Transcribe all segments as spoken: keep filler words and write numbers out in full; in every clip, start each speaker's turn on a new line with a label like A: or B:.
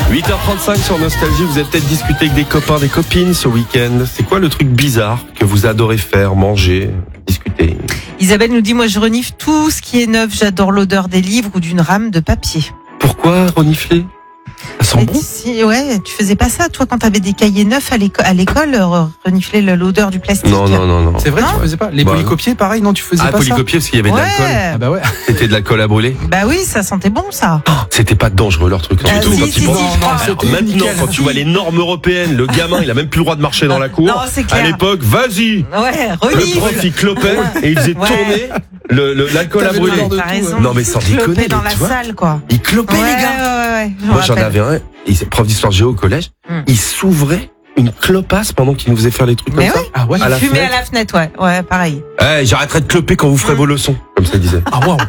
A: huit heures trente-cinq sur Nostalgie, vous avez peut-être discuté avec des copains, des copines ce week-end. C'est quoi le truc bizarre que vous adorez faire, manger, discuter?
B: Isabelle nous dit, moi je renifle tout ce qui est neuf, j'adore l'odeur des livres ou d'une rame de papier.
A: Pourquoi renifler? Ça sent
B: Et
A: bon?
B: si, ouais, tu faisais pas ça, toi, quand t'avais des cahiers neufs à l'école, à l'école, euh, renifler le- l'odeur du plastique?
A: Non, non, non, non.
C: C'est vrai,
B: Non.
C: tu faisais pas. Les
A: Bah,
C: polycopiers, pareil, non, tu faisais
A: Ah,
C: pas
A: polycopier parce qu'il y avait de
B: Ouais.
A: l'alcool.
C: ça. Ah bah ouais.
A: C'était de l'alcool à brûler.
B: Bah oui, ça sentait bon, ça.
A: Oh, c'était pas dangereux leur truc.
B: Ah,
A: du tout,
B: si,
A: quand
B: si,
A: tu
B: si,
A: penses.
B: je crois.
A: Alors,
C: C'était
A: maintenant,
C: nickel.
A: quand tu vois les normes européennes, le gamin, il a même plus le droit de marcher dans la cour.
B: Non, c'est clair.
A: À l'époque, vas-y.
B: Ouais,
A: Le
B: renifle.
A: prof, il clopait et il faisait
B: Ouais.
A: tourner le, le- l'alcool à
C: T'avais
A: brûler.
C: l'odeur de
B: T'as
C: tout,
B: raison.
C: ouais.
A: Non, mais sans
B: Clopait
A: déconner,
B: dans
A: mais
B: la
A: tu vois.
B: salle, quoi.
A: Il clopait,
B: Ouais,
A: les gars.
B: ouais, ouais, je me
A: Moi, j'en
B: rappelle.
A: avais un, il était prof d'histoire géo au collège.
B: Hmm.
A: Il s'ouvrait une clopasse pendant qu'il nous faisait faire les trucs
B: Mais
A: comme ça.
B: oui.
C: Ah ouais.
A: À la
B: Fumait
A: fenêtre.
B: à la fenêtre, ouais. Ouais, pareil.
A: Eh, j'arrêterai de cloper quand vous ferez vos leçons, comme ça il disait.
C: Ah waouh.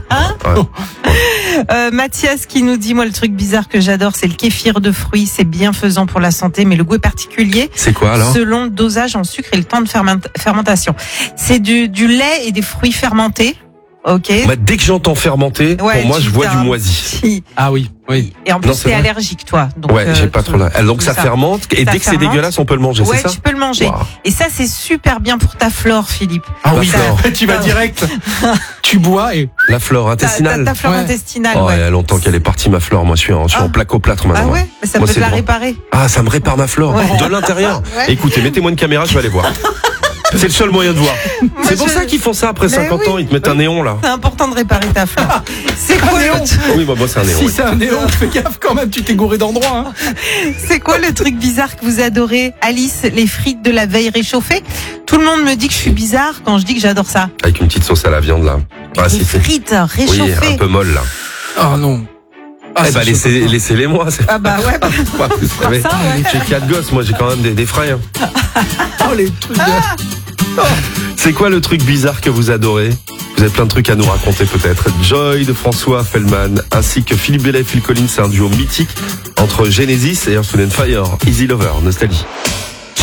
B: Euh, Mathias qui nous dit, moi, le truc bizarre que j'adore, c'est le kéfir de fruits. C'est bienfaisant pour la santé, mais le goût est particulier
A: C'est quoi alors?
B: selon le dosage en sucre et le temps de ferment- fermentation. C'est du, du lait et des fruits fermentés. Ok.
A: Bah, dès que j'entends fermenter,
B: Ouais,
A: pour moi
B: tu
A: je vois
B: t'as
A: du
B: un
A: moisi.
B: petit-
C: Ah oui, oui.
B: Et en plus,
A: Non, c'est
B: t'es
A: vrai.
B: allergique, toi. Donc,
A: Ouais, j'ai
B: euh,
A: pas
B: tu-
A: trop là. Donc ça
B: ça.
A: fermente et
B: Ça
A: dès que c'est
B: fermente.
A: dégueulasse, on peut le manger,
B: Ouais,
A: c'est ça?
B: tu peux le manger.
A: Waouh.
B: Et ça, c'est super bien pour ta flore, Philippe.
C: Ah
A: La
C: oui,
A: flore.
C: tu vas direct. Tu bois et.
A: La flore
B: Ta, ta,
A: intestinale.
B: ta flore
C: Ouais.
B: intestinale,
A: Oh,
B: ouais.
A: il y a longtemps qu'elle est partie ma flore. Moi, je suis en, je suis
B: Ah.
A: en plaque-au-plâtre
B: Ah
A: maintenant.
B: ouais, mais ça
A: Moi,
B: peut
A: c'est
B: te la
A: droit.
B: réparer.
A: Ah, ça me répare ma flore.
B: Ouais.
A: De l'intérieur.
B: Ouais.
A: Écoutez, mettez-moi une caméra, je vais aller voir. C'est le seul moyen de voir. C'est pour
B: je-
A: ça qu'ils font ça après
B: Mais
A: cinquante
B: oui.
A: ans, ils te mettent un néon là.
B: C'est important de réparer ta flore. C'est quoi,
C: néon.
B: le,
A: Oui, bah, moi c'est un néon.
C: Si
A: oui.
C: c'est un néon, fais gaffe quand même, tu t'es gouré d'endroit. Hein.
B: c'est quoi le truc bizarre que vous adorez? Alice, les frites de la veille réchauffées. Tout le monde me dit que je suis bizarre quand je dis que j'adore ça.
A: Avec une petite sauce à la viande là. Ah,
B: Les
A: si, si.
B: frites
A: Oui,
B: réchauffées.
A: un peu molle là.
C: Ah non. Ah,
A: eh
C: ça
A: bah,
C: choque
A: laissez,
C: pas.
A: laissez-les moi. C'est
B: Ah bah ouais, bah,
A: pas, vous savez.
B: ça, ouais.
A: J'ai quatre gosses, moi j'ai quand même des, des frais. hein.
C: Oh les trucs de.
A: C'est quoi le truc bizarre que vous adorez? Vous avez plein de trucs à nous raconter peut-être. Joy de François Fellman ainsi que Philippe Bellet et Phil Collins, c'est un duo mythique entre Genesis et Earth, Wind and Fire. Easy Lover, Nostalgie.